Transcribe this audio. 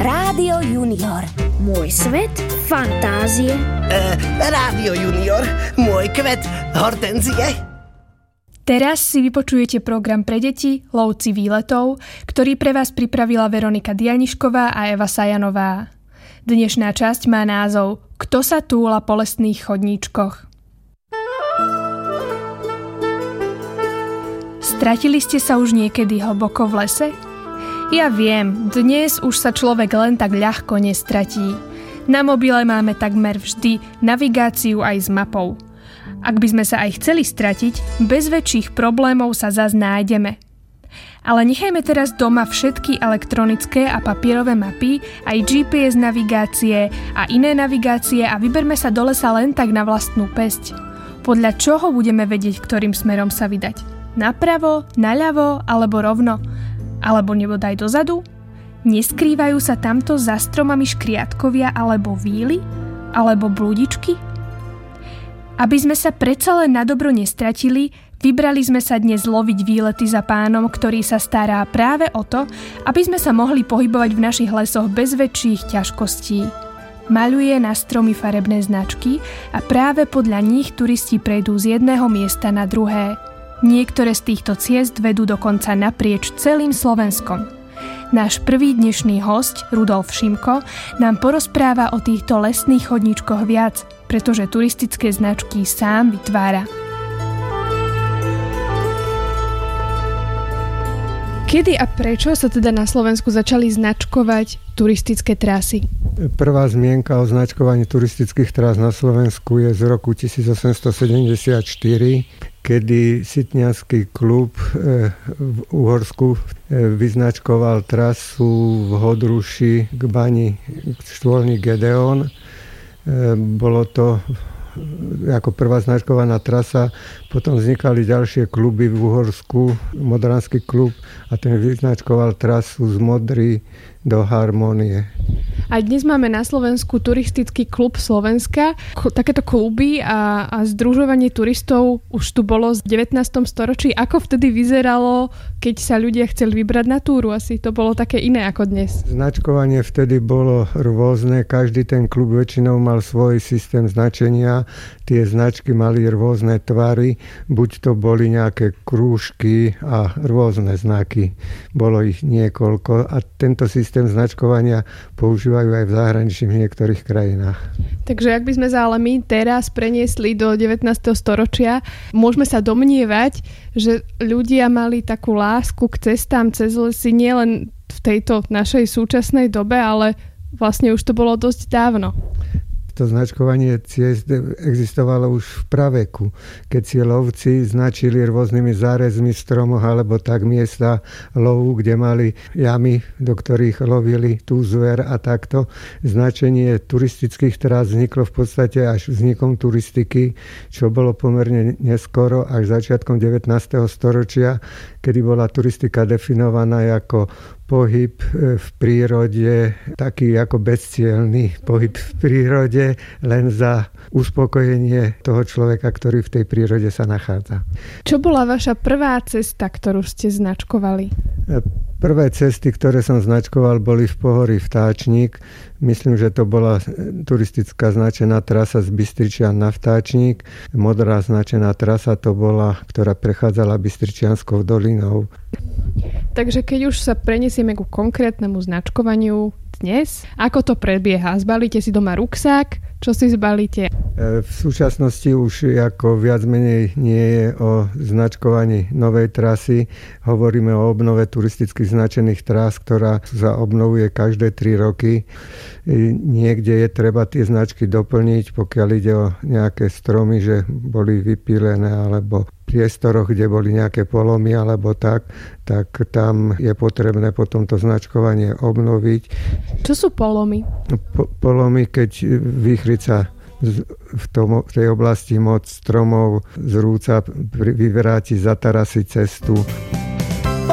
Rádio Junior. Môj svet fantázie. Rádio Junior. Môj kvet hortenzie. Teraz si vypočujete program pre deti Lovci výletov, ktorý pre vás pripravila Veronika Dianišková a Eva Sajanová. Dnešná časť má názov Kto sa túla po lesných chodníčkoch. Stratili ste sa už niekedy hlboko v lese? Ja viem, dnes už sa človek len tak ľahko nestratí. Na mobile máme takmer vždy navigáciu aj s mapou. Ak by sme sa aj chceli stratiť, bez väčších problémov sa zas nájdeme. Ale nechajme teraz doma všetky elektronické a papierové mapy, aj GPS navigácie a iné navigácie a vyberme sa do lesa len tak na vlastnú päsť. Podľa čoho budeme vedieť, ktorým smerom sa vydať? Napravo, naľavo alebo rovno? Alebo nebodaj dozadu? Neskrývajú sa tamto za stromami škriatkovia alebo víly? Alebo blúdičky? Aby sme sa predsa len nadobro nestratili, vybrali sme sa dnes loviť výlety za pánom, ktorý sa stará práve o to, aby sme sa mohli pohybovať v našich lesoch bez väčších ťažkostí. Maľuje na stromy farebné značky a práve podľa nich turisti prejdú z jedného miesta na druhé. Niektoré z týchto ciest vedú dokonca naprieč celým Slovenskom. Náš prvý dnešný hosť, Rudolf Šimko, nám porozpráva o týchto lesných chodníčkoch viac, pretože turistické značky sám vytvára. Kedy a prečo sa teda na Slovensku začali značkovať turistické trasy? Prvá zmienka o značkovaní turistických trás na Slovensku je z roku 1874, kedy Sitnianský klub v Uhorsku vyznačkoval trasu v Hodruši k bani Štôlny Gedeon. Bolo to ako prvá značkovaná trasa, potom vznikali ďalšie kluby v Uhorsku, Modranský klub a ten vyznačkoval trasu z Modry do Harmonie. A dnes máme na Slovensku turistický klub Slovenska. Takéto kluby a združovanie turistov už tu bolo v 19. storočí. Ako vtedy vyzeralo, keď sa ľudia chceli vybrať na túru? Asi to bolo také iné ako dnes. Značkovanie vtedy bolo rôzne. Každý ten klub väčšinou mal svoj systém značenia. Tie značky mali rôzne tvary. Buď to boli nejaké krúžky a rôzne znaky. Bolo ich niekoľko a tento systém značkovania používajú aj v zahraničí v niektorých krajinách. Takže ak by sme sa ale my teraz preniesli do 19. storočia, môžeme sa domnievať, že ľudia mali takú lásku k cestám cez lesy nielen v tejto našej súčasnej dobe, ale vlastne už to bolo dosť dávno. To značkovanie ciest existovalo už v praveku, keď si lovci značili rôznymi zárezmi v stromoch alebo tak miesta lovu, kde mali jamy, do ktorých lovili tú zver a takto. Značenie turistických trás vzniklo v podstate až vznikom turistiky, čo bolo pomerne neskoro, až začiatkom 19. storočia, kedy bola turistika definovaná ako pohyb v prírode, taký ako bezcielny pohyb v prírode, len za uspokojenie toho človeka, ktorý v tej prírode sa nachádza. Čo bola vaša prvá cesta, ktorú ste značkovali? Prvé cesty, ktoré som značkoval, boli v Pohorí Vtáčnik. Myslím, že to bola turistická značená trasa z Bystričian na Vtáčnik. Modrá značená trasa to bola, ktorá prechádzala Bystričianskou dolinou. Takže keď už sa preniesieme ku konkrétnemu značkovaniu dnes, ako to prebieha? Zbalíte si doma ruksák? Čo si zbalíte? V súčasnosti už ako viac menej nie je o značkovaní novej trasy. Hovoríme o obnove turistických značených trás, ktorá sa obnovuje každé 3 roky. Niekde je treba tie značky doplniť, pokiaľ ide o nejaké stromy, že boli vypílené, alebo priestoroch, kde boli nejaké polomy alebo tak tam je potrebné potom to značkovanie obnoviť. Čo sú polomy? Polomy, keď výchrica v tej oblasti moc stromov zrúca, vyvráti, zatarasí cestu.